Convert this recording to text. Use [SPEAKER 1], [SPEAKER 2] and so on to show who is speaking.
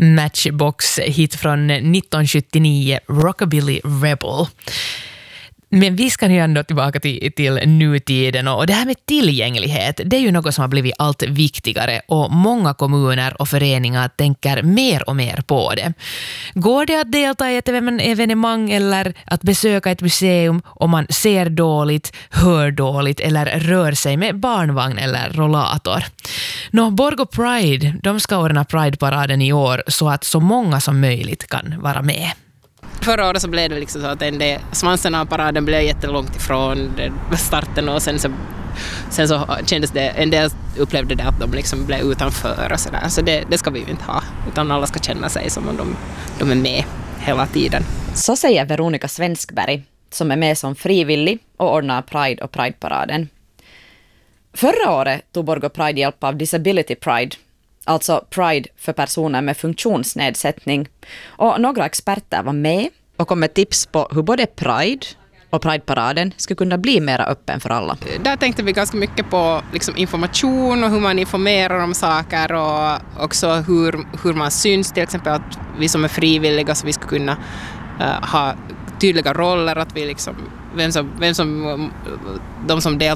[SPEAKER 1] Matchbox-hit från 1979, Rockabilly Rebel. Men vi ska ju ändå tillbaka till nutiden, och det här med tillgänglighet, det är ju något som har blivit allt viktigare, och många kommuner och föreningar tänker mer och mer på det. Går det att delta i ett evenemang eller att besöka ett museum om man ser dåligt, hör dåligt eller rör sig med barnvagn eller rollator? Borgå Pride, de ska ordna Pride-paraden i år så att så många som möjligt kan vara med.
[SPEAKER 2] Förra året så blev det liksom så att svansen av paraden blev jättelångt ifrån starten, och sen så kändes det, en del upplevde det att de liksom blev utanför och sådär. Så det ska vi ju inte ha, utan alla ska känna sig som om de är med hela tiden.
[SPEAKER 3] Så säger Veronica Svenskberg, som är med som frivillig och ordnar Pride och Pride-paraden. Förra året tog Borgå Pride hjälp av Disability Pride, alltså Pride för personer med funktionsnedsättning. Och några experter var med och kom med tips på hur både Pride och Pride-paraden skulle kunna bli mer öppen för alla.
[SPEAKER 2] Där tänkte vi ganska mycket på liksom information och hur man informerar om saker, och också hur man syns, till exempel att vi som är frivilliga, så vi ska kunna ha tydliga roller, att vi liksom, de som deltar